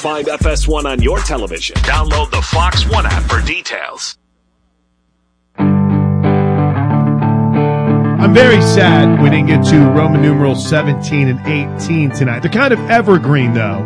find FS1 on your television. Download the Fox One app for details. I'm very sad we didn't get to Roman numeral 17 and 18 tonight. They're kind of evergreen, though.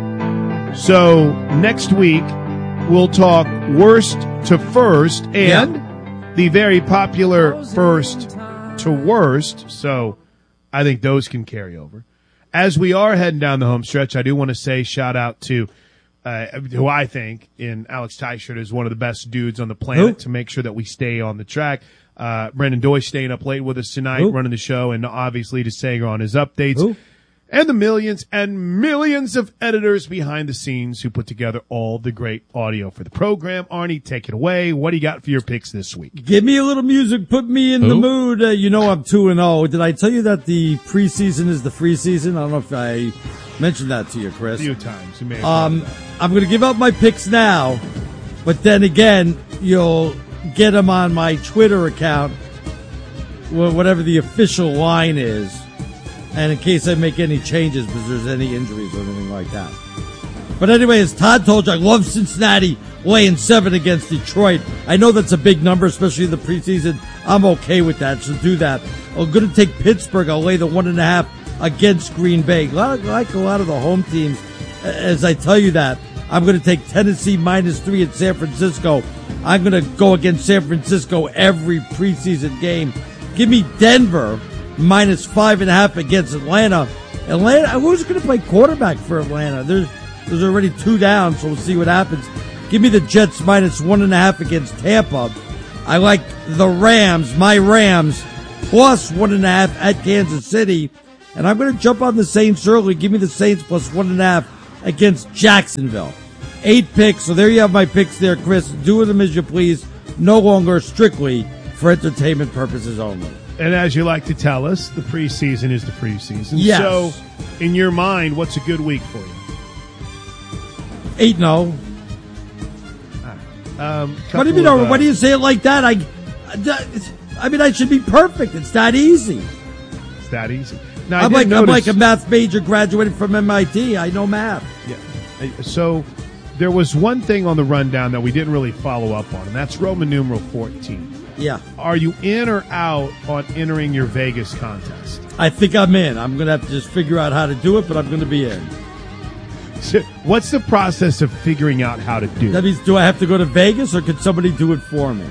So next week, we'll talk worst to first and the very popular first to worst. So I think those can carry over. As we are heading down the home stretch, I do want to say shout out to who I think in Alex Teichert is one of the best dudes on the planet to make sure that we stay on the track. Brendan Doy staying up late with us tonight, running the show, and obviously to Sager on his updates. And the millions and millions of editors behind the scenes who put together all the great audio for the program. Arnie, take it away. What do you got for your picks this week? Give me a little music. Put me in the mood. You know I'm 2-0. Did I tell you that the preseason is the free season? I don't know if I mentioned that to you, Chris. A few times. You may have I'm going to give out my picks now, but then again, you'll get them on my Twitter account, whatever the official line is. And in case I make any changes because there's any injuries or anything like that. But anyway, as Todd told you, I love Cincinnati laying 7 against Detroit. I know that's a big number, especially in the preseason. I'm okay with that, so do that. I'm going to take Pittsburgh. I'll lay the 1.5 against Green Bay. Like a lot of the home teams, as I tell you that, I'm going to take Tennessee -3 at San Francisco. I'm going to go against San Francisco every preseason game. Give me Denver -5.5 against Atlanta. Who's going to play quarterback for Atlanta? There's already 2 down, so we'll see what happens. Give me the Jets -1.5 against Tampa. I like the Rams, my Rams, +1.5 at Kansas City. And I'm going to jump on the Saints early. Give me the Saints +1.5 against Jacksonville. 8 picks, so there you have my picks there, Chris. Do with them as you please. No longer strictly for entertainment purposes only. And as you like to tell us, the preseason is the preseason. Yes. So, in your mind, what's a good week for you? 8-0. What do you mean? Why do you say it like that? I mean, I should be perfect. It's that easy. It's that easy. Now, I'm like a math major graduated from MIT. I know math. Yeah. So, there was one thing on the rundown that we didn't really follow up on, and that's Roman numeral 14. Yeah. Are you in or out on entering your Vegas contest? I think I'm in. I'm going to have to just figure out how to do it, but I'm going to be in. So what's the process of figuring out how to do it? That means, do I have to go to Vegas, or could somebody do it for me?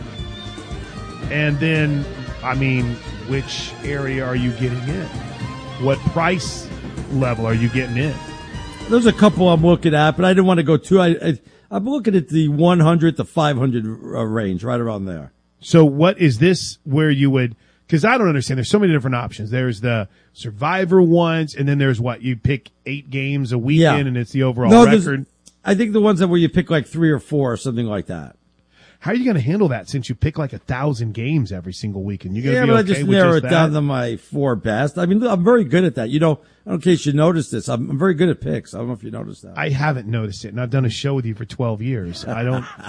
And then, I mean, which area are you getting in? What price level are you getting in? There's a couple I'm looking at, but I didn't want to go too. I'm looking at the 100 to 500 range, right around there. So what is this where you would, because I don't understand. There's so many different options. There's the Survivor ones, and then there's what? You pick 8 games a weekend, and it's the overall record. I think the ones that where you pick like 3 or 4 or something like that. How are you going to handle that since you pick like 1,000 games every single week? And you're going to be okay I just narrow it down to my 4 best. I mean, I'm very good at that. You know, in case you noticed this, I'm very good at picks. I don't know if you noticed that. I haven't noticed it, and I've done a show with you for 12 years. I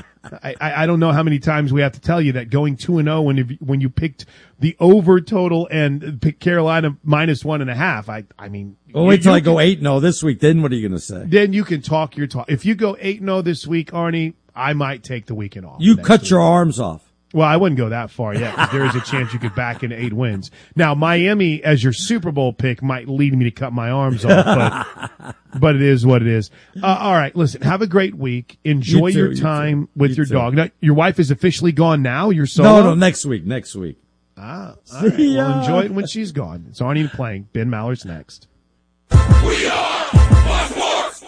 don't know how many times we have to tell you that going 2-0 when you picked the over total and picked Carolina -1.5. I mean, wait till I go 8-0 this week. Then what are you going to say? Then you can talk your talk. If you go 8-0 this week, Arnie, I might take the weekend off. You cut your arms off. Well, I wouldn't go that far yet, because there is a chance you could back into 8 wins. Now, Miami as your Super Bowl pick might lead me to cut my arms off, but it is what it is. All right, listen, have a great week. Enjoy your time with your dog. Now, your wife is officially gone now? You're solo? No, next week. All right. Well, enjoy it when she's gone. It's Arnie playing. Ben Maller's next. We are Sports.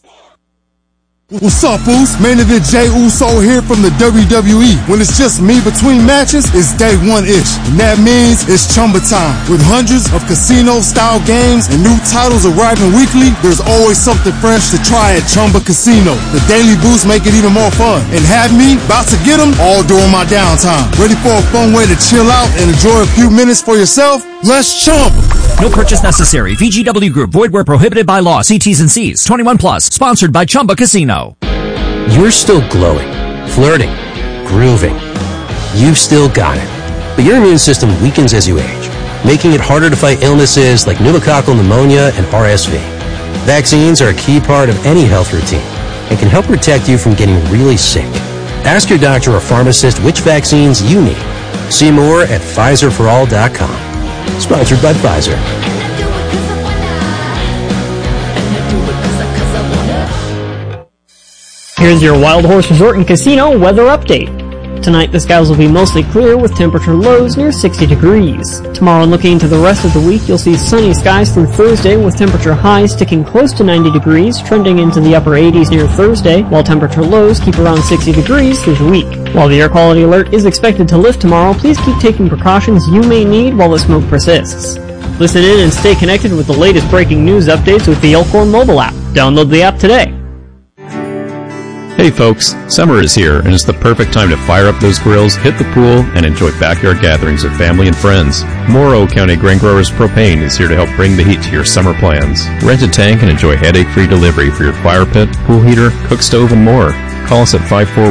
What's up, Uso? Main event Jey Uso here from the WWE. When it's just me between matches, it's day one-ish. And that means it's Chumba time. With hundreds of casino-style games and new titles arriving weekly, there's always something fresh to try at Chumba Casino. The daily boosts make it even more fun. And have me about to get them all during my downtime. Ready for a fun way to chill out and enjoy a few minutes for yourself? Let's Chumba. No purchase necessary. VGW Group. Void where prohibited by law. See T's and C's. 21 plus. Sponsored by Chumba Casino. You're still glowing, flirting, grooving. You've still got it. But your immune system weakens as you age, making it harder to fight illnesses like pneumococcal pneumonia and RSV. Vaccines are a key part of any health routine. and can help protect you from getting really sick. Ask your doctor or pharmacist which vaccines you need. See more at PfizerForAll.com. Sponsored by Pfizer. Here's your Wild Horse Resort and Casino weather update. Tonight, the skies will be mostly clear with temperature lows near 60 degrees. Tomorrow, looking into the rest of the week, you'll see sunny skies through Thursday with temperature highs sticking close to 90 degrees, trending into the upper 80s near Thursday, while temperature lows keep around 60 degrees through the week. While the air quality alert is expected to lift tomorrow, please keep taking precautions you may need while the smoke persists. Listen in and stay connected with the latest breaking news updates with the Elkhorn mobile app. Download the app today. Hey folks, summer is here and it's the perfect time to fire up those grills, hit the pool, and enjoy backyard gatherings with family and friends. Morrow County Grain Growers Propane is here to help bring the heat to your summer plans. Rent a tank and enjoy headache-free delivery for your fire pit, pool heater, cook stove, and more. Call us at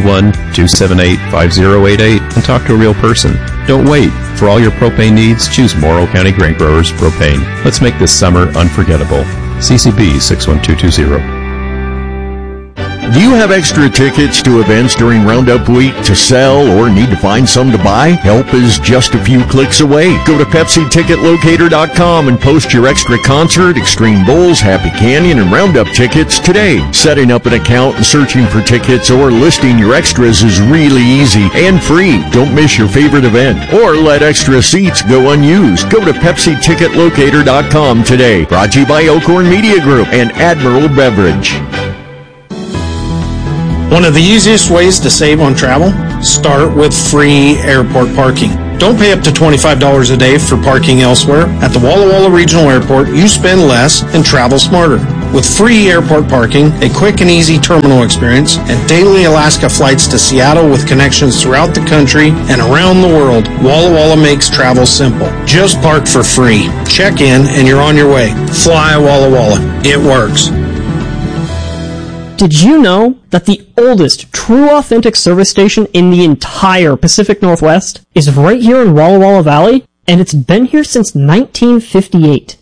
541-278-5088 and talk to a real person. Don't wait. For all your propane needs, choose Morrow County Grain Growers Propane. Let's make this summer unforgettable. CCB 61220. Do you have extra tickets to events during Roundup Week to sell or need to find some to buy? Help is just a few clicks away. Go to PepsiTicketLocator.com and post your extra concert, Extreme Bulls, Happy Canyon, and Roundup tickets today. Setting up an account and searching for tickets or listing your extras is really easy and free. Don't miss your favorite event or let extra seats go unused. Go to PepsiTicketLocator.com today. Brought to you by Elkhorn Media Group and Admiral Beverage. One of the easiest ways to save on travel? Start with free airport parking. Don't pay up to $25 a day for parking elsewhere. At the Walla Walla Regional Airport, you spend less and travel smarter. With free airport parking, a quick and easy terminal experience, and daily Alaska flights to Seattle with connections throughout the country and around the world, Walla Walla makes travel simple. Just park for free. Check in and you're on your way. Fly Walla Walla. It works. Did you know that the oldest true authentic service station in the entire Pacific Northwest is right here in Walla Walla Valley? And it's been here since 1958.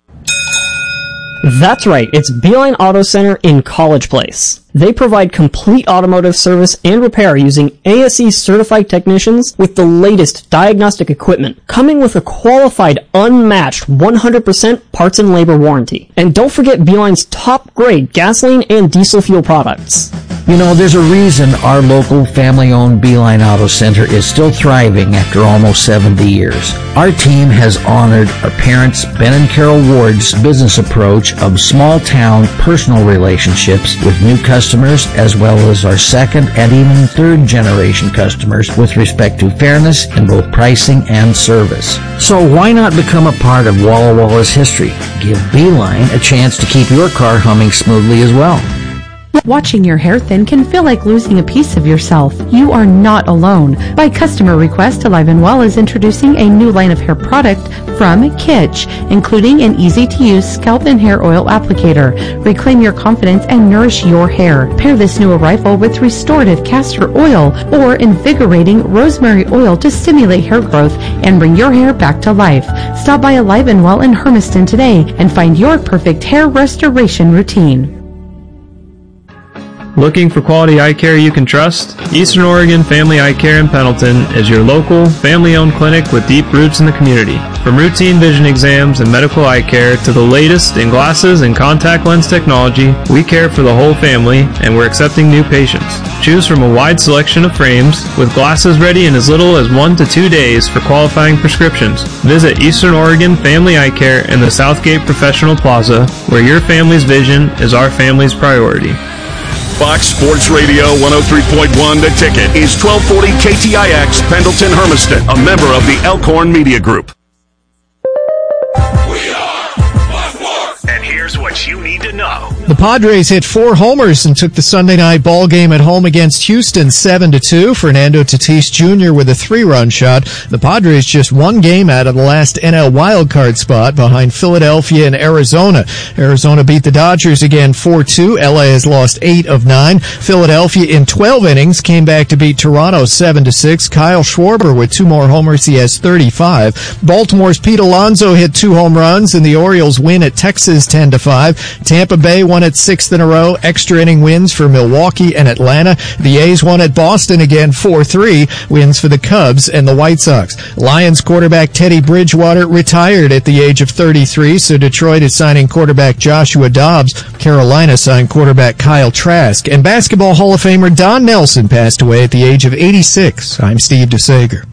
That's right, it's Beeline Auto Center in College Place. They provide complete automotive service and repair using ASE certified technicians with the latest diagnostic equipment, coming with a qualified, unmatched 100% parts and labor warranty. And don't forget Beeline's top grade gasoline and diesel fuel products. You know, there's a reason our local family-owned Beeline Auto Center is still thriving after almost 70 years. Our team has honored our parents, Ben and Carol Ward's business approach of small-town personal relationships with new customers, as well as our second and even third generation customers with respect to fairness in both pricing and service. So why not become a part of Walla Walla's history? Give Beeline a chance to keep your car humming smoothly as well. Watching your hair thin can feel like losing a piece of yourself. You are not alone. By customer request, Alive & Well is introducing a new line of hair product from Kitsch, including an easy-to-use scalp and hair oil applicator. Reclaim your confidence and nourish your hair. Pair this new arrival with restorative castor oil or invigorating rosemary oil to stimulate hair growth and bring your hair back to life. Stop by Alive & Well in Hermiston today and find your perfect hair restoration routine. Looking for quality eye care you can trust? Eastern Oregon Family Eye Care in Pendleton is your local, family-owned clinic with deep roots in the community. From routine vision exams and medical eye care to the latest in glasses and contact lens technology, we care for the whole family and we're accepting new patients. Choose from a wide selection of frames with glasses ready in as little as 1 to 2 days for qualifying prescriptions. Visit Eastern Oregon Family Eye Care in the Southgate Professional Plaza, where your family's vision is our family's priority. Fox Sports Radio 103.1 The Ticket is 1240 KTIX Pendleton Hermiston, a member of the Elkhorn Media Group. And here's what you need to know. The Padres hit 4 homers and took the Sunday night ball game at home against Houston 7-2. Fernando Tatis Jr. with a 3-run shot. The Padres just 1 game out of the last NL wildcard spot behind Philadelphia and Arizona. Arizona beat the Dodgers again 4-2. LA has lost 8 of 9. Philadelphia in 12 innings came back to beat Toronto 7-6. Kyle Schwarber with 2 more homers. He has 35. Baltimore's Pete Alonso hit 2 home runs and the Orioles win at Texas 10-5. Tampa Bay won won its 6th in a row. Extra inning wins for Milwaukee and Atlanta. The A's won at Boston again, 4-3. Wins for the Cubs and the White Sox. Lions quarterback Teddy Bridgewater retired at the age of 33, so Detroit is signing quarterback Joshua Dobbs. Carolina signed quarterback Kyle Trask. And Basketball Hall of Famer Don Nelson passed away at the age of 86. I'm Steve DeSager.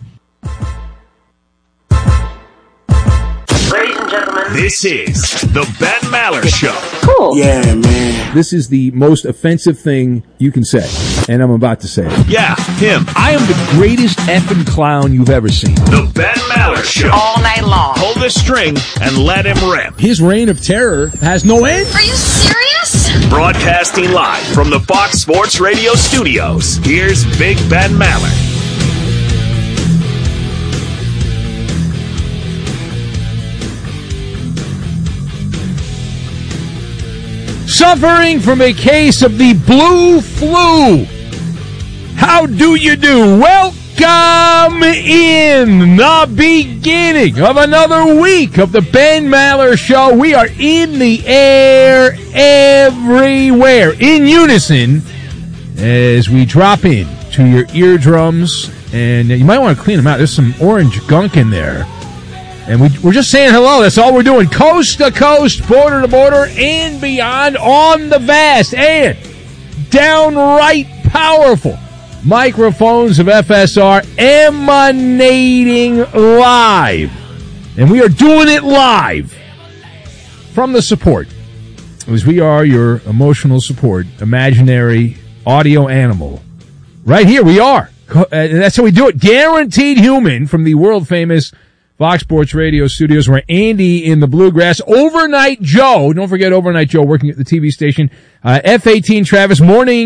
Ladies and gentlemen, this is the Ben Maller Show. Cool. Yeah, man. This is the most offensive thing you can say, and I'm about to say it. Yeah, him. I am the greatest effing clown you've ever seen. The Ben Maller Show. All night long. Pull the string and let him rip. His reign of terror has no end. Are you serious? Broadcasting live from the Fox Sports Radio studios, here's Big Ben Maller. Suffering from a case of the blue flu. How do you do? Welcome in the beginning of another week of the Ben Maller Show. We are in the air everywhere in unison as we drop in to your eardrums. And you might want to clean them out. There's some orange gunk in there. And we're just saying hello. That's all we're doing. Coast to coast, border to border, and beyond on the vast and downright powerful microphones of FSR emanating live. And we are doing it live from the support. As we are your emotional support, imaginary audio animal. Right here we are. And that's how we do it. Guaranteed Human from the world famous Fox Sports Radio studios. Where Andy in the Bluegrass. Overnight Joe. Don't forget Overnight Joe working at the TV station. F-18 Travis. Moving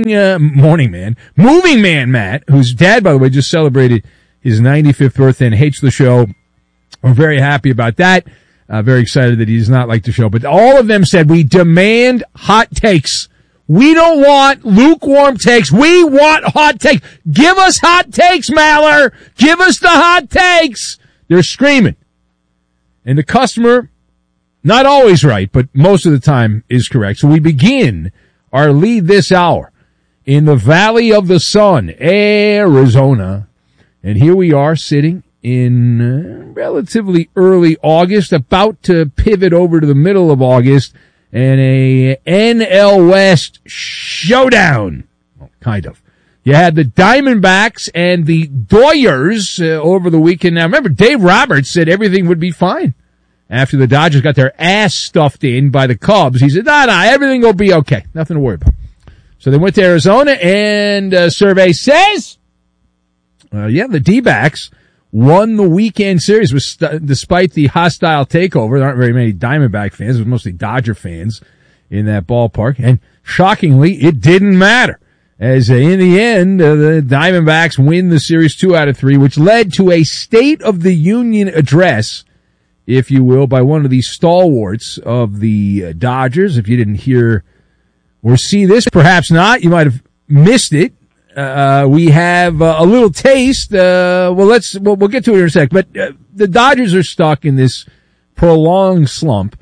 Man Matt, whose dad, by the way, just celebrated his 95th birthday and hates the show. We're very happy about that. Very excited that he does not like the show. But all of them said, we demand hot takes. We don't want lukewarm takes. We want hot takes. Give us hot takes, Maller. Give us the hot takes. They're screaming. And the customer, not always right, but most of the time is correct. So we begin our lead this hour in the Valley of the Sun, Arizona. And here we are sitting in relatively early August, about to pivot over to the middle of August, and a NL West showdown. Well, kind of. You had the Diamondbacks and the Doyers over the weekend. Now, remember, Dave Roberts said everything would be fine after the Dodgers got their ass stuffed in by the Cubs. He said, nah, everything will be okay. Nothing to worry about. So they went to Arizona, and survey says, the D-backs won the weekend series despite the hostile takeover. There aren't very many Diamondback fans. It was mostly Dodger fans in that ballpark. And shockingly, it didn't matter. As in the end, the Diamondbacks win the series 2 out of 3, which led to a State of the Union address, if you will, by one of the stalwarts of the Dodgers. If you didn't hear or see this, perhaps not, you might have missed it. We have a little taste. We'll get to it in a sec. But the Dodgers are stuck in this prolonged slump,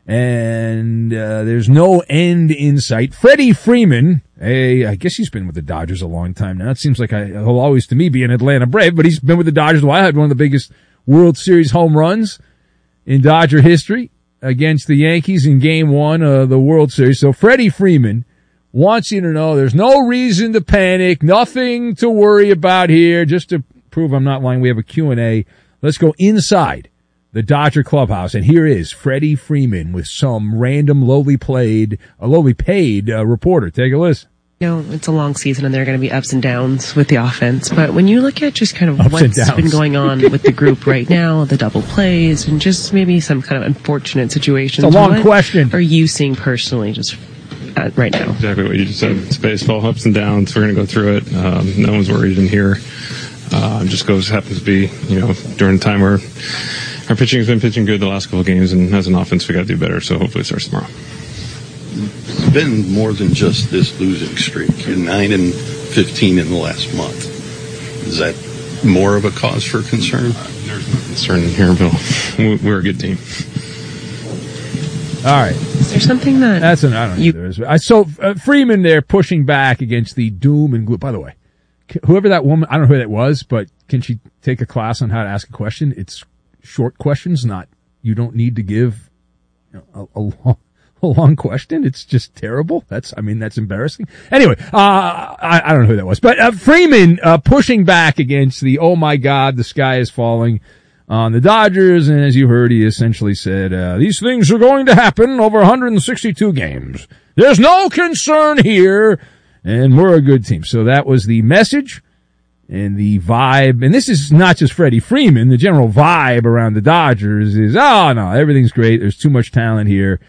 and there's no end in sight. Freddie Freeman, I guess he's been with the Dodgers a long time now. It seems like he'll always, to me, be an Atlanta Brave, but he's been with the Dodgers a while. Had one of the biggest World Series home runs in Dodger history against the Yankees in Game 1 of the World Series. So Freddie Freeman wants you to know there's no reason to panic, nothing to worry about here. Just to prove I'm not lying, we have a Q&A. Let's go inside the Dodger clubhouse, and here is Freddie Freeman with some random lowly paid reporter. Take a listen. It's a long season, and there are going to be ups and downs with the offense. But when you look at just kind of what's been going on with the group right now, the double plays, and just maybe some kind of unfortunate situations. It's a long question. Are you seeing personally just right now? Exactly what you just said. It's baseball, ups and downs. We're going to go through it. No one's worried in here. Just happens to be, during the time where our pitching has been pitching good the last couple of games, and as an offense, we got to do better. So hopefully it starts tomorrow. It's been more than just this losing streak. You're 9-15 in the last month. Is that more of a cause for concern? There's no concern in here, Bill. We're a good team. All right. Is there something that I don't know. There is. I saw Freeman there pushing back against the doom and gloom. By the way, whoever that woman, I don't know who that was, but can she take a class on how to ask a question? It's short questions, you don't need to give a long question. It's just terrible. That's embarrassing. Anyway, I don't know who that was, but Freeman pushing back against the, oh my God, the sky is falling on the Dodgers. And as you heard, he essentially said, these things are going to happen over 162 games. There's no concern here, and we're a good team. So that was the message and the vibe. And this is not just Freddie Freeman. The general vibe around the Dodgers is, oh no, everything's great. There's too much talent here.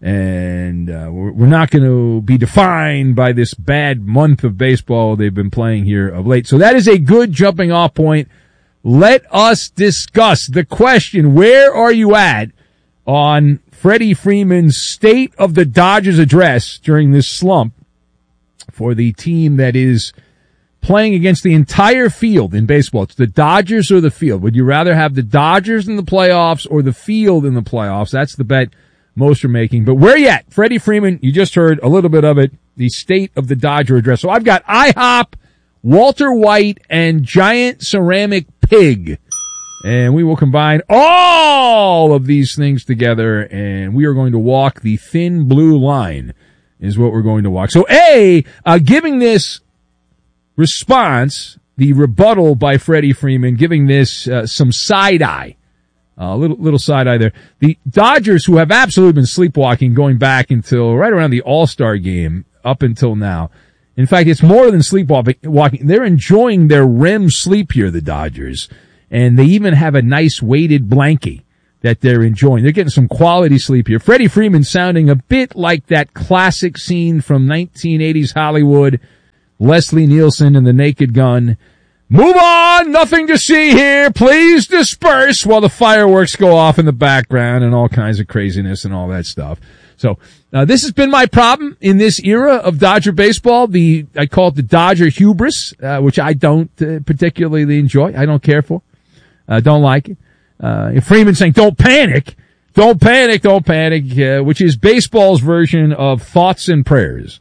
And we're not going to be defined by this bad month of baseball they've been playing here of late. So that is a good jumping off point. Let us discuss the question, where are you at on Freddie Freeman's State of the Dodgers address during this slump for the team that is playing against the entire field in baseball? It's the Dodgers or the field. Would you rather have the Dodgers in the playoffs or the field in the playoffs? That's the bet most are making. But where you at? Freddie Freeman, you just heard a little bit of it, the State of the Dodger address. So I've got IHOP, Walter White, and Giant Ceramic Pig. And we will combine all of these things together, and we are going to walk the thin blue line is what we're going to walk. So giving this response, the rebuttal by Freddie Freeman, giving this some side eye. A little side eye there. The Dodgers, who have absolutely been sleepwalking going back until right around the All-Star game up until now. In fact, it's more than sleepwalking. They're enjoying their REM sleep here, the Dodgers. And they even have a nice weighted blankie that they're enjoying. They're getting some quality sleep here. Freddie Freeman sounding a bit like that classic scene from 1980s Hollywood. Leslie Nielsen and the Naked Gun. Move on, nothing to see here. Please disperse while the fireworks go off in the background and all kinds of craziness and all that stuff. So, this has been my problem in this era of Dodger baseball. I call it the Dodger hubris, which I don't particularly enjoy. I don't care for. Don't like it. Freeman saying, don't panic, which is baseball's version of thoughts and prayers,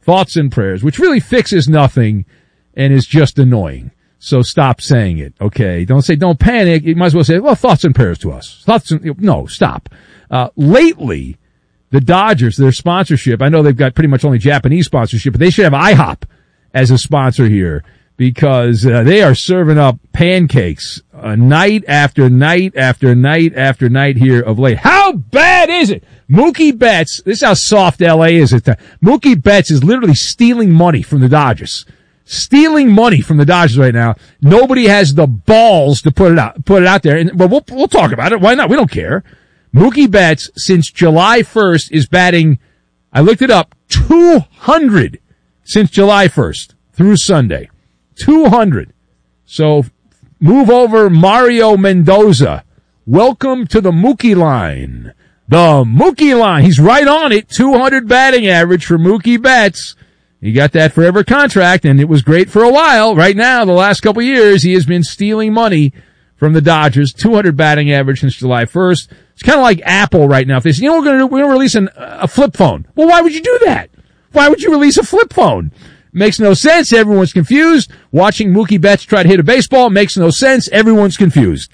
which really fixes nothing and is just annoying. So stop saying it, okay? Don't say, don't panic. You might as well say, well, thoughts and prayers to us. No, stop. Lately, the Dodgers, their sponsorship, I know they've got pretty much only Japanese sponsorship, but they should have IHOP as a sponsor here because they are serving up pancakes night after night after night after night here of late. How bad is it? Mookie Betts, this is how soft LA is at the Mookie Betts is literally stealing money from the Dodgers. Stealing money from the Dodgers right now. Nobody has the balls to put it out there. But we'll talk about it. Why not? We don't care. Mookie Betts, since July 1st, is batting, I looked it up, 200 since July 1st through Sunday. 200. So move over Mario Mendoza. Welcome to the Mookie line. The Mookie line. He's right on it. 200 batting average for Mookie Betts. He got that forever contract, and it was great for a while. Right now, the last couple of years, he has been stealing money from the Dodgers. 200 batting average since July 1st. It's kind of like Apple right now. If they say, we're going to release a flip phone. Well, why would you do that? Why would you release a flip phone? Makes no sense. Everyone's confused. Watching Mookie Betts try to hit a baseball makes no sense. Everyone's confused.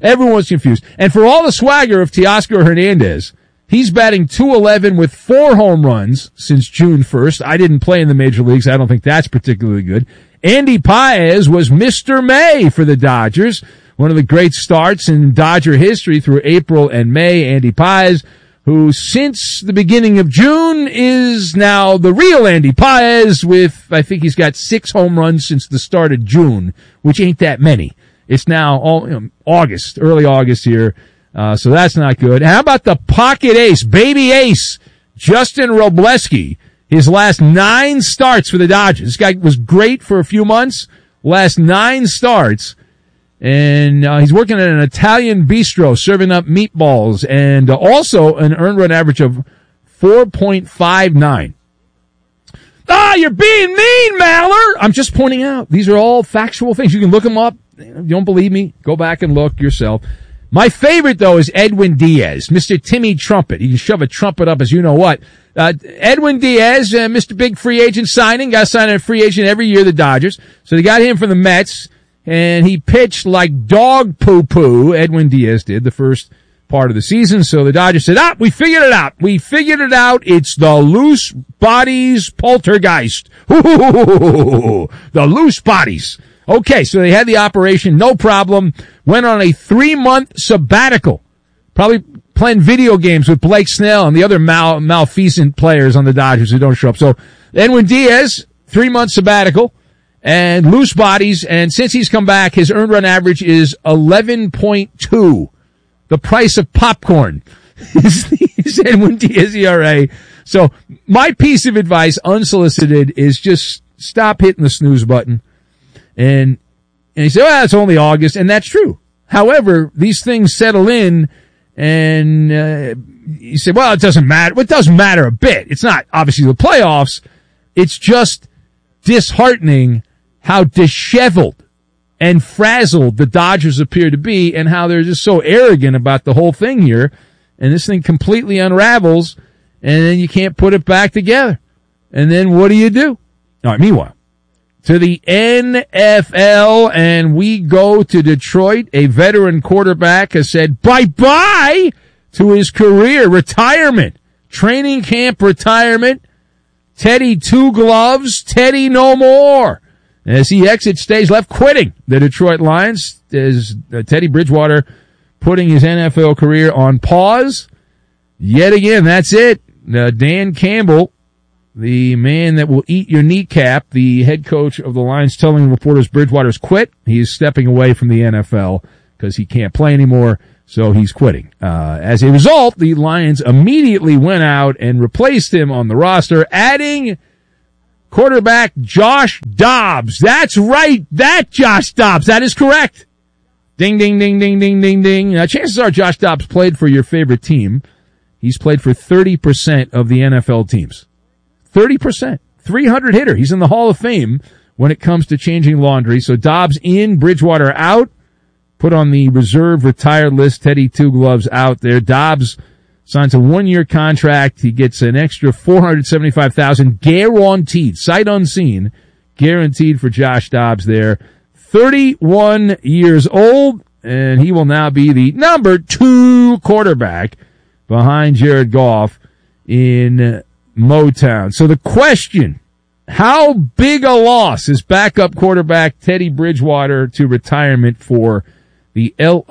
And for all the swagger of Teoscar Hernandez, he's batting .211 with 4 home runs since June 1st. I didn't play in the major leagues. I don't think that's particularly good. Andy Paez was Mr. May for the Dodgers. One of the great starts in Dodger history through April and May. Andy Paez, who since the beginning of June is now the real Andy Paez with, I think he's got 6 home runs since the start of June, which ain't that many. It's now August, early August here. So that's not good. How about the pocket ace, baby ace, Justin Robleski? His last 9 starts for the Dodgers. This guy was great for a few months. Last 9 starts. And he's working at an Italian bistro, serving up meatballs, and also an earned run average of 4.59. You're being mean, Maller! I'm just pointing out. These are all factual things. You can look them up. If you don't believe me, go back and look yourself. My favorite, though, is Edwin Diaz, Mr. Timmy Trumpet. He can shove a trumpet up as you know what. Edwin Diaz, Mr. Big Free Agent signing, got signed a free agent every year, the Dodgers. So they got him from the Mets, and he pitched like dog poo-poo, Edwin Diaz did, the first part of the season. So the Dodgers said, we figured it out. We figured it out. It's the loose bodies poltergeist. Ooh, the loose bodies. Okay, so they had the operation, no problem. Went on a 3-month sabbatical. Probably playing video games with Blake Snell and the other malfeasant players on the Dodgers who don't show up. So Edwin Diaz, 3-month sabbatical and loose bodies. And since he's come back, his earned run average is 11.2. The price of popcorn is Edwin Diaz ERA. So my piece of advice, unsolicited, is just stop hitting the snooze button. And he said, well, it's only August, and that's true. However, these things settle in, and you say, well, it doesn't matter. Well, it doesn't matter a bit. It's not obviously the playoffs. It's just disheartening how disheveled and frazzled the Dodgers appear to be, and how they're just so arrogant about the whole thing here. And this thing completely unravels, and then you can't put it back together. And then what do? All right, meanwhile, to the NFL, and we go to Detroit. A veteran quarterback has said bye-bye to his career, retirement, training camp retirement. Teddy Two Gloves, Teddy no more. As he exits stage left, quitting the Detroit Lions, is Teddy Bridgewater putting his NFL career on pause. Yet again, that's it. Dan Campbell, the man that will eat your kneecap, the head coach of the Lions, telling reporters Bridgewater's quit. He is stepping away from the NFL because he can't play anymore, so he's quitting. As a result, the Lions immediately went out and replaced him on the roster, adding quarterback Josh Dobbs. That's right, that Josh Dobbs. That is correct. Ding, ding, ding, ding, ding, ding, ding. Now, chances are Josh Dobbs played for your favorite team. He's played for 30% of the NFL teams. 30%. 300 hitter. He's in the Hall of Fame when it comes to changing laundry. So Dobbs in, Bridgewater out. Put on the reserve retired list. Teddy Two Gloves out there. Dobbs signs a 1-year contract. He gets an extra $475,000 guaranteed, sight unseen, guaranteed for Josh Dobbs there. 31 years old, and he will now be the number 2 quarterback behind Jared Goff in Motown. So the question, how big a loss is backup quarterback Teddy Bridgewater to retirement for the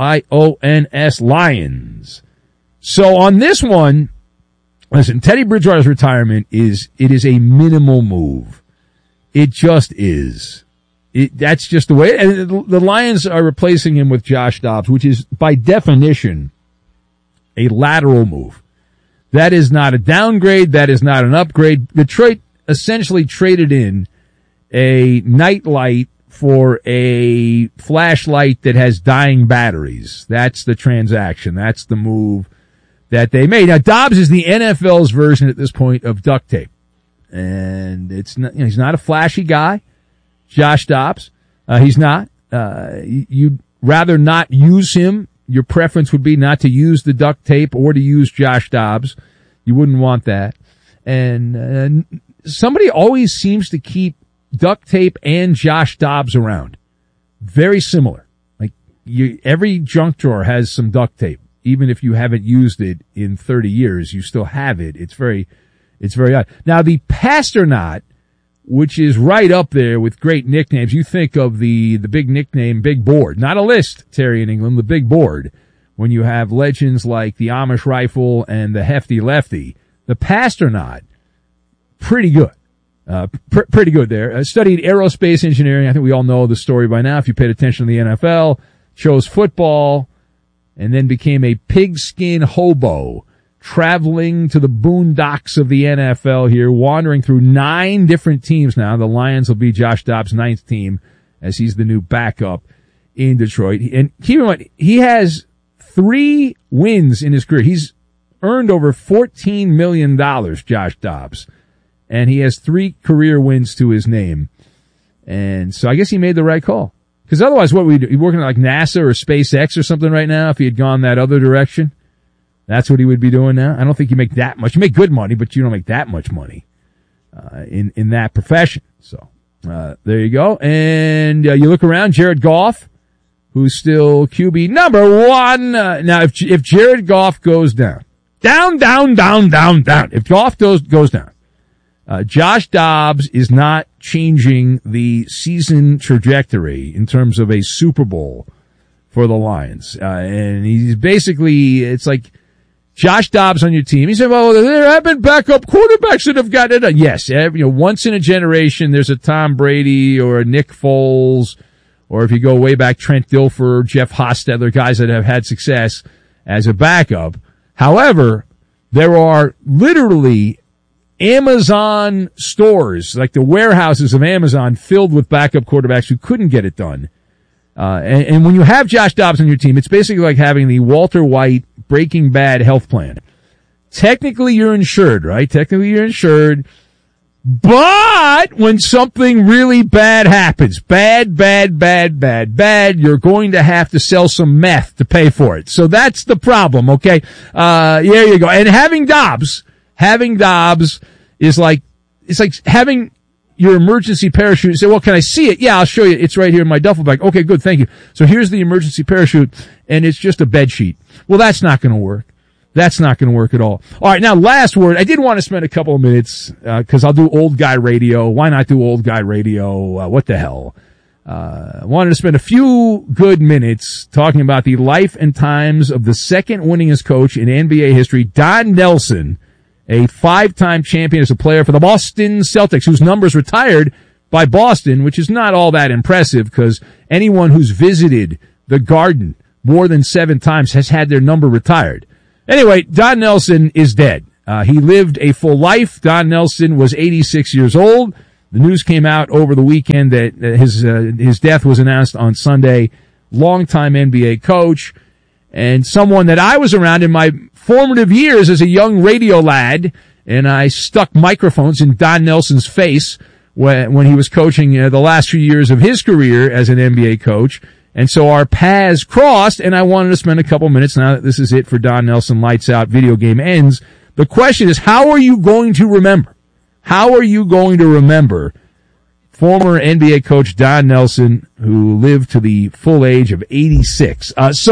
Lions Lions? So on this one, listen, Teddy Bridgewater's retirement is a minimal move. It just is. That's just the way. And the Lions are replacing him with Josh Dobbs, which is by definition a lateral move. That is not a downgrade. That is not an upgrade. Detroit essentially traded in a nightlight for a flashlight that has dying batteries. That's the transaction. That's the move that they made. Now, Dobbs is the NFL's version at this point of duct tape. And it's not, he's not a flashy guy. Josh Dobbs. He's not. You'd rather not use him. Your preference would be not to use the duct tape or to use Josh Dobbs. You wouldn't want that. And somebody always seems to keep duct tape and Josh Dobbs around. Very similar. Like every junk drawer has some duct tape. Even if you haven't used it in 30 years, you still have it. It's very odd. Now the Pasternaut, which is right up there with great nicknames. You think of the big nickname, Big Board. Not a list, Terry in England, the Big Board. When you have legends like the Amish Rifle and the Hefty Lefty. The Pasternaut, pretty good. Pretty good there. Studied aerospace engineering. I think we all know the story by now if you paid attention to the NFL. Chose football and then became a pigskin hobo, traveling to the boondocks of the NFL here, wandering through 9 different teams now. The Lions will be Josh Dobbs' 9th team as he's the new backup in Detroit. And keep in mind, he has 3 wins in his career. He's earned over $14 million, Josh Dobbs. And he has 3 career wins to his name. And so I guess he made the right call. Because otherwise, what would he do? He'd working at like NASA or SpaceX or something right now if he had gone that other direction. That's what he would be doing now. I don't think you make that much. You make good money, but you don't make that much money in that profession. So there you go. And you look around, Jared Goff, who's still QB number 1. Now, if Jared Goff goes down, if Goff goes down, Josh Dobbs is not changing the season trajectory in terms of a Super Bowl for the Lions. And he's basically, it's like Josh Dobbs on your team. He said, well, there have been backup quarterbacks that have gotten it done. Yes, once in a generation, there's a Tom Brady or a Nick Foles, or if you go way back, Trent Dilfer, Jeff Hostetler, guys that have had success as a backup. However, there are literally Amazon stores, like the warehouses of Amazon, filled with backup quarterbacks who couldn't get it done. And when you have Josh Dobbs on your team, it's basically like having the Walter White Breaking Bad health plan. Technically, you're insured, right? Technically, you're insured. But when something really bad happens, bad, you're going to have to sell some meth to pay for it. So that's the problem, okay? There you go. And having Dobbs is like, it's like having your emergency parachute and say, well, can I see it? Yeah, I'll show you. It's right here in my duffel bag. Okay, good. Thank you. So here's the emergency parachute, and it's just a bed sheet. Well, that's not going to work. That's not going to work at all. All right, now last word. I did want to spend a couple of minutes, cause I'll do old guy radio. Why not do old guy radio? What the hell? I wanted to spend a few good minutes talking about the life and times of the second winningest coach in NBA history, Don Nelson, a 5-time champion as a player for the Boston Celtics, whose numbers retired by Boston, which is not all that impressive because anyone who's visited the Garden more than 7 times has had their number retired. Anyway, Don Nelson is dead. He lived a full life. Don Nelson was 86 years old. The news came out over the weekend that his death was announced on Sunday. Longtime NBA coach and someone that I was around in my formative years as a young radio lad, and I stuck microphones in Don Nelson's face when he was coaching the last few years of his career as an NBA coach. And so our paths crossed, and I wanted to spend a couple minutes, now that this is it for Don Nelson, lights out, video game ends. The question is, how are you going to remember? How are you going to remember former NBA coach Don Nelson, who lived to the full age of 86?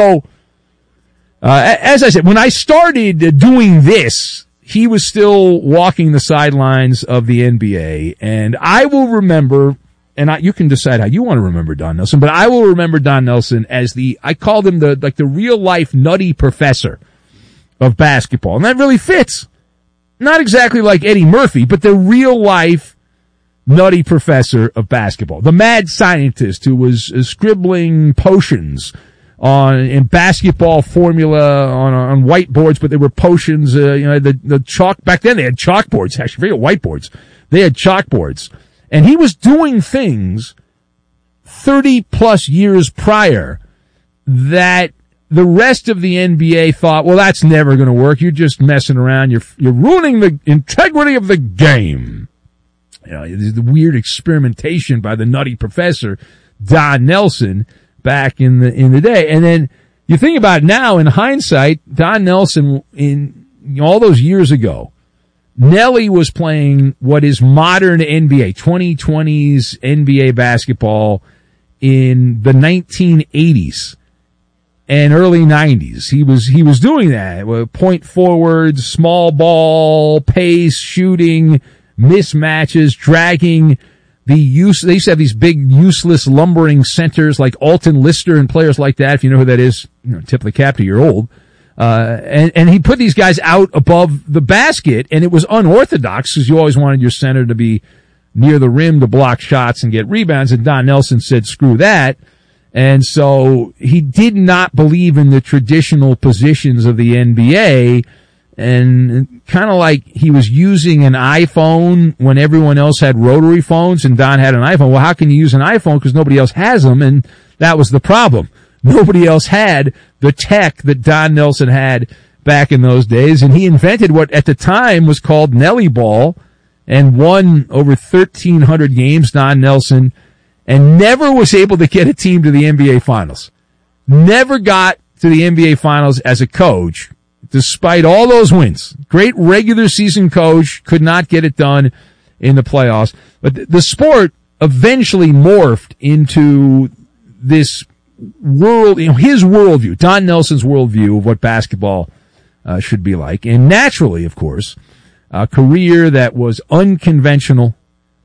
As I said, when I started doing this, he was still walking the sidelines of the NBA, and I will remember, and you can decide how you want to remember Don Nelson, but I will remember Don Nelson as I called him the real life nutty professor of basketball. And that really fits. Not exactly like Eddie Murphy, but the real life nutty professor of basketball. The mad scientist who was scribbling potions in basketball formula on whiteboards, but they were potions, the chalk. Back then they had chalkboards, actually, forget whiteboards. They had chalkboards. And he was doing things 30 plus years prior that the rest of the NBA thought, well, that's never going to work. You're just messing around. You're ruining the integrity of the game. The weird experimentation by the nutty professor, Don Nelson, back in the day. And then you think about it now in hindsight, Don Nelson in all those years ago, Nelly was playing what is modern NBA, 2020s NBA basketball in the 1980s and early 90s. He was doing that. Point forwards, small ball, pace, shooting, mismatches, dragging they used to have these big useless lumbering centers like Alton Lister and players like that. If you know who that is, tip the cap to you're old. And he put these guys out above the basket, and it was unorthodox because you always wanted your center to be near the rim to block shots and get rebounds. And Don Nelson said, screw that. And so he did not believe in the traditional positions of the NBA, and kind of like he was using an iPhone when everyone else had rotary phones and Don had an iPhone. Well, how can you use an iPhone because nobody else has them? And that was the problem. Nobody else had the tech that Don Nelson had back in those days, and he invented what at the time was called Nelly Ball and won over 1,300 games, Don Nelson, and never was able to get a team to the NBA Finals. Never got to the NBA Finals as a coach, despite all those wins. Great regular season coach, could not get it done in the playoffs. But the sport eventually morphed into this world, his worldview, Don Nelson's worldview of what basketball should be like. And naturally, of course, a career that was unconventional,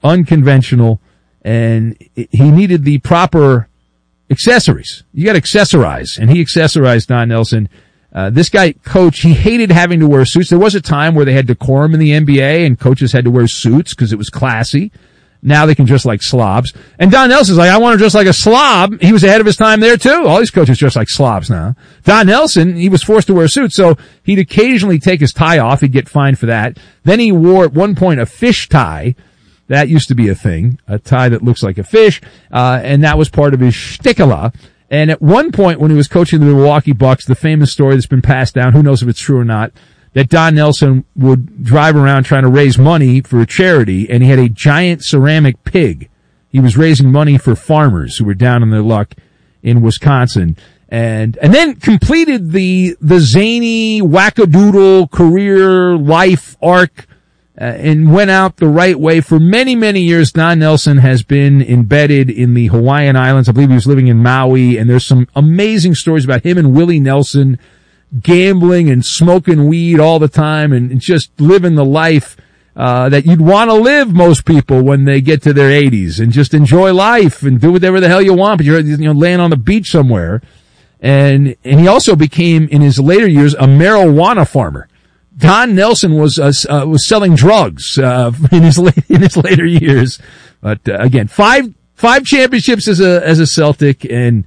and he needed the proper accessories. You got to accessorize, and he accessorized Don Nelson. This guy, coach, he hated having to wear suits. There was a time where they had decorum in the NBA, and coaches had to wear suits because it was classy. Now they can dress like slobs. And Don Nelson's like, I want to dress like a slob. He was ahead of his time there, too. All these coaches dress like slobs now. Don Nelson, he was forced to wear a suit, so he'd occasionally take his tie off. He'd get fined for that. Then he wore, at one point, a fish tie. That used to be a thing, a tie that looks like a fish, and that was part of his shtickala. And at one point, when he was coaching the Milwaukee Bucks, the famous story that's been passed down, who knows if it's true or not, that Don Nelson would drive around trying to raise money for a charity, and he had a giant ceramic pig. He was raising money for farmers who were down on their luck in Wisconsin. And then completed the zany, wackadoodle career life arc, and went out the right way. For many, many years, Don Nelson has been embedded in the Hawaiian Islands. I believe he was living in Maui, and there's some amazing stories about him and Willie Nelson gambling and smoking weed all the time and just living the life that you'd want to live, most people, when they get to their 80s, and just enjoy life and do whatever the hell you want, but you're laying on the beach somewhere. And he also became, in his later years, a marijuana farmer. Don Nelson was selling drugs in his later years, but again, five championships as a Celtic, and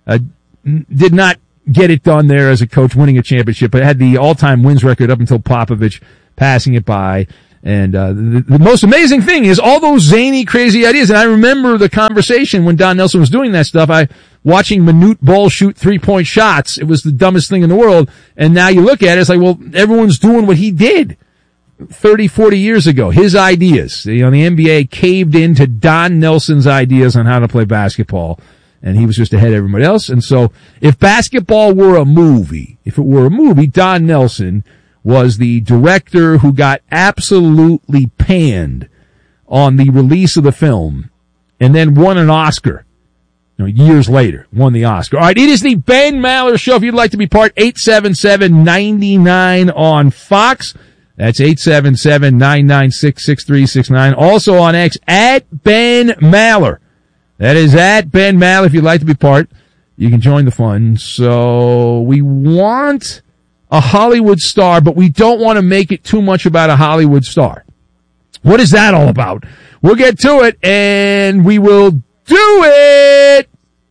did not get it done there as a coach, winning a championship, but had the all-time wins record up until Popovich passing it by. And the most amazing thing is all those zany, crazy ideas. And I remember the conversation when Don Nelson was doing that stuff. Watching Manute Bol shoot 3-point shots. It was the dumbest thing in the world. And now you look at it, it's like, well, everyone's doing what he did 30, 40 years ago. His ideas. The NBA caved into Don Nelson's ideas on how to play basketball. And he was just ahead of everybody else. And so if basketball were a movie, Don Nelson was the director who got absolutely panned on the release of the film and then won an Oscar. Years later, won the Oscar. All right, it is the Ben Maller Show. If you'd like to be part, 877-99 on Fox. That's 877-996-6369. Also on X, at Ben Maller. That is at Ben Maller. If you'd like to be part, you can join the fun. So we want a Hollywood star, but we don't want to make it too much about a Hollywood star. What is that all about? We'll get to it, and we will do it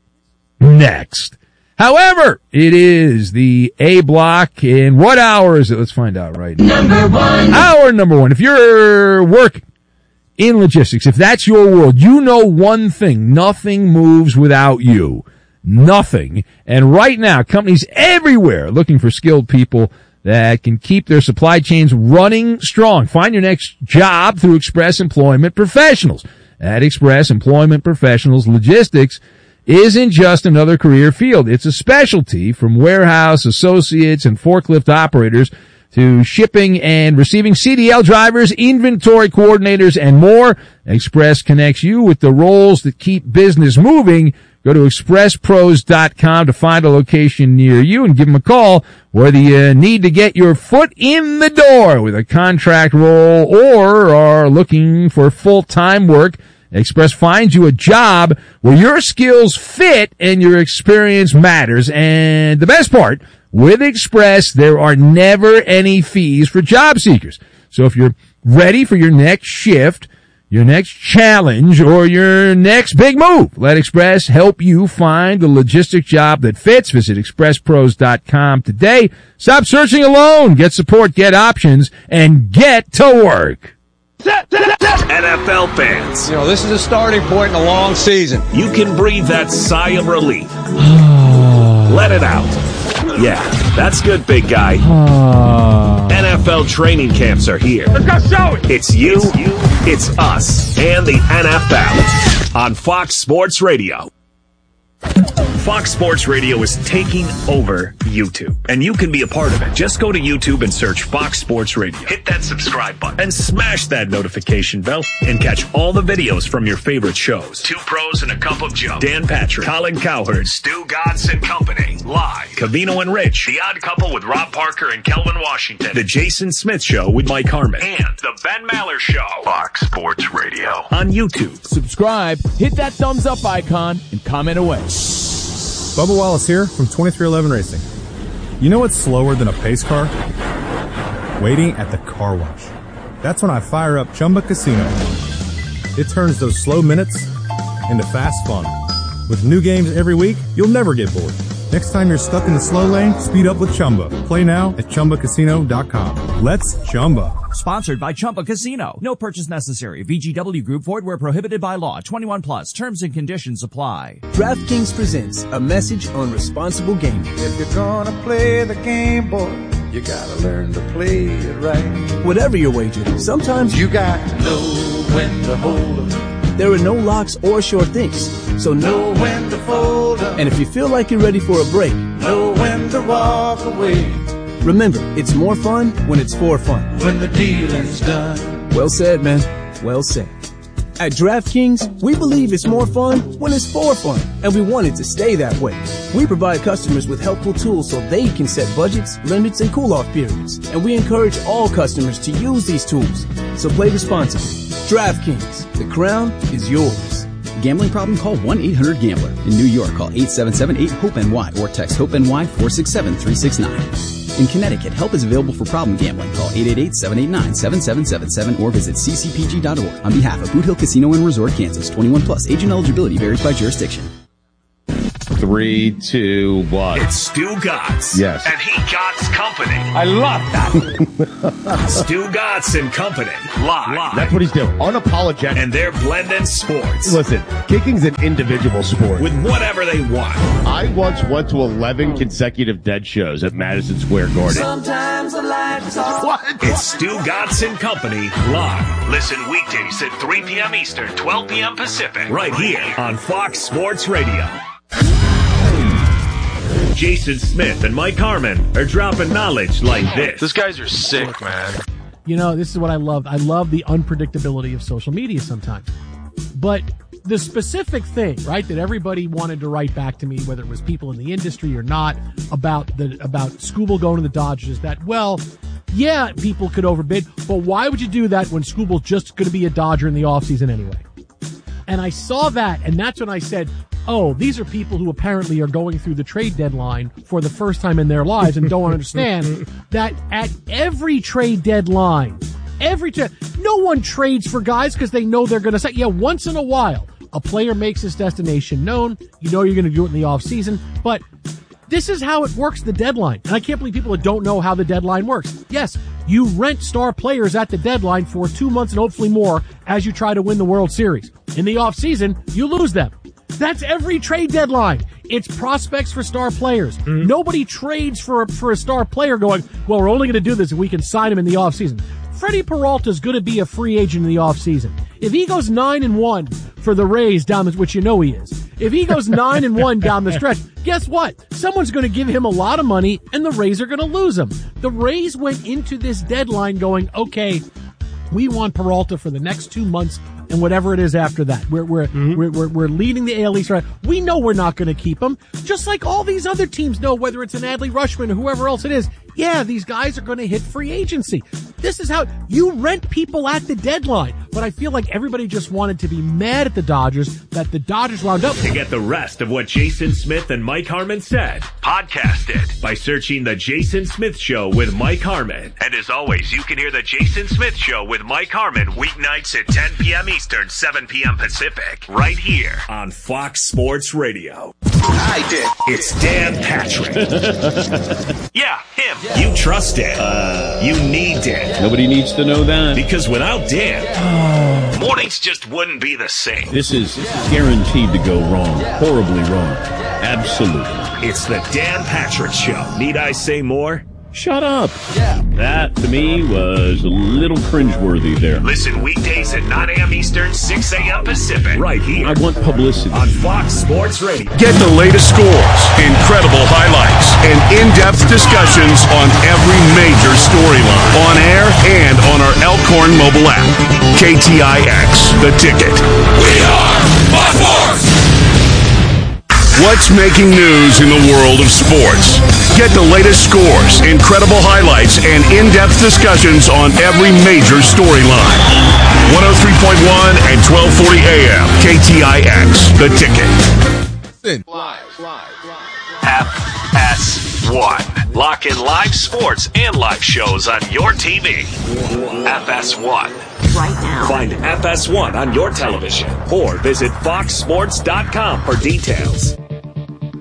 next. However, it is the A block, and what hour is it? Let's find out right now. Hour number one. If you're working in logistics, if that's your world, you know one thing: nothing moves without you. Nothing. And right now, companies everywhere are looking for skilled people that can keep their supply chains running strong. Find your next job through Express Employment Professionals. At Express Employment Professionals, logistics isn't just another career field. It's a specialty, from warehouse associates and forklift operators to shipping and receiving CDL drivers, inventory coordinators, and more. Express connects you with the roles that keep business moving. Go to expresspros.com to find a location near you and give them a call, whether you need to get your foot in the door with a contract role or are looking for full-time work. Express finds you a job where your skills fit and your experience matters. And the best part, with Express, there are never any fees for job seekers. So if you're ready for your next shift, your next challenge, or your next big move, let Express help you find the logistic job that fits. Visit expresspros.com today. Stop searching alone. Get support, get options, and get to work. NFL fans, this is a starting point in a long season. You can breathe that sigh of relief. Let it out. Yeah, that's good, big guy. NFL training camps are here. Let's go show it. It's you, it's us, and the NFL on Fox Sports Radio. Fox Sports Radio is taking over YouTube, and you can be a part of it. Just go to YouTube and search Fox Sports Radio. Hit that subscribe button and smash that notification bell and catch all the videos from your favorite shows. Two Pros and a Cup of Joe, Dan Patrick, Colin Cowherd, Stu Gatz and Company, Live, Covino and Rich, The Odd Couple with Rob Parker and Kelvin Washington, The Jason Smith Show with Mike Harmon, and The Ben Maller Show. Fox Sports Radio on YouTube. Subscribe, hit that thumbs up icon, and comment away. Bubba Wallace here from 2311 Racing. You know what's slower than a pace car? Waiting at the car wash. That's when I fire up Chumba Casino. It turns those slow minutes into fast fun. With new games every week, you'll never get bored. Next time you're stuck in the slow lane, speed up with Chumba. Play now at ChumbaCasino.com. Let's Chumba. Sponsored by Chumba Casino. No purchase necessary. VGW Group. Void where prohibited by law. 21 plus. Terms and conditions apply. DraftKings presents a message on responsible gaming. If you're gonna play the game, boy, you gotta learn to play it right. Whatever your wager, sometimes you got to know when to hold 'em. There are no locks or sure things, so know when to fold 'em. And if you feel like you're ready for a break, know when to walk away. Remember, it's more fun when it's for fun. When the dealing's done. Well said, man. Well said. At DraftKings, we believe it's more fun when it's for fun, and we want it to stay that way. We provide customers with helpful tools so they can set budgets, limits, and cool-off periods, and we encourage all customers to use these tools. So play responsibly. DraftKings, the crown is yours. Gambling problem? Call 1-800-GAMBLER. In New York, call 877-8-HOPE-NY or text HOPE-NY 467-369. In Connecticut, help is available for problem gambling. Call 888-789-7777 or visit ccpg.org. On behalf of Boot Hill Casino and Resort, Kansas, 21 plus. Age and eligibility varies by jurisdiction. 3, 2, 1. It's Stu Gatz. Yes. And he Gatz Company. I love that. Stu Gatz and Company. Live. That's what he's doing. Unapologetic. And they're blending sports. Listen, kicking's an individual sport. With whatever they want. I once went to 11 consecutive Dead shows at Madison Square Garden. Sometimes the lights off. What? It's Stu Gatz and Company. Live. Listen weekdays at 3 p.m. Eastern, 12 p.m. Pacific. Right here on Fox Sports Radio. Jason Smith and Mike Harmon are dropping knowledge like this. These guys are sick, man. You know, this is what I love. I love the unpredictability of social media sometimes. But the specific thing, right, that everybody wanted to write back to me, whether it was people in the industry or not, about Skubal going to the Dodgers, is that, well, yeah, people could overbid, but why would you do that when Skubal's just going to be a Dodger in the offseason anyway? And I saw that, and that's when I said, oh, these are people who apparently are going through the trade deadline for the first time in their lives and don't understand that at every trade deadline, no one trades for guys because they know they're going to say, yeah, once in a while, a player makes his destination known. You know you're going to do it in the offseason, but this is how it works, the deadline. And I can't believe people that don't know how the deadline works. Yes, you rent star players at the deadline for 2 months and hopefully more as you try to win the World Series. In the offseason, you lose them. That's every trade deadline. It's prospects for star players. Mm-hmm. Nobody trades for a star player going, well, we're only going to do this if we can sign him in the offseason. Freddie Peralta is going to be a free agent in the offseason. If he goes 9-1 for the Rays which you know he is, if he goes 9-1 down the stretch, guess what? Someone's going to give him a lot of money and the Rays are going to lose him. The Rays went into this deadline going, okay, we want Peralta for the next 2 months and whatever it is after that. We're leading the AL East. Right? We know we're not going to keep him, just like all these other teams know, whether it's an Adley Rutschman or whoever else it is. Yeah, these guys are going to hit free agency. This is how you rent people at the deadline. But I feel like everybody just wanted to be mad at the Dodgers that the Dodgers wound up. To get the rest of what Jason Smith and Mike Harmon said, podcast it by searching The Jason Smith Show with Mike Harmon. And as always, you can hear The Jason Smith Show with Mike Harmon weeknights at 10 p.m. Eastern, 7 p.m. Pacific, right here on Fox Sports Radio. I did. It's Dan Patrick. Yeah, him. You trust Dan. You need Dan. Nobody needs to know that. Because without Dan, mornings just wouldn't be the same. This is guaranteed to go wrong. Horribly wrong. Absolutely. It's the Dan Patrick Show. Need I say more? Shut up. Yeah. That, to me, was a little cringeworthy there. Listen weekdays at 9 a.m. Eastern, 6 a.m. Pacific. Right here. I want publicity. On Fox Sports Radio. Get the latest scores, incredible highlights, and in-depth discussions on every major storyline. On air and on our Elkhorn mobile app. KTIX, The Ticket. We are Fox Sports! What's making news in the world of sports? Get the latest scores, incredible highlights, and in-depth discussions on every major storyline. 103.1 and 1240 AM, KTIX, The Ticket. FS1. Lock in live sports and live shows on your TV. FS1. Right now. Find FS1 on your television or visit foxsports.com for details.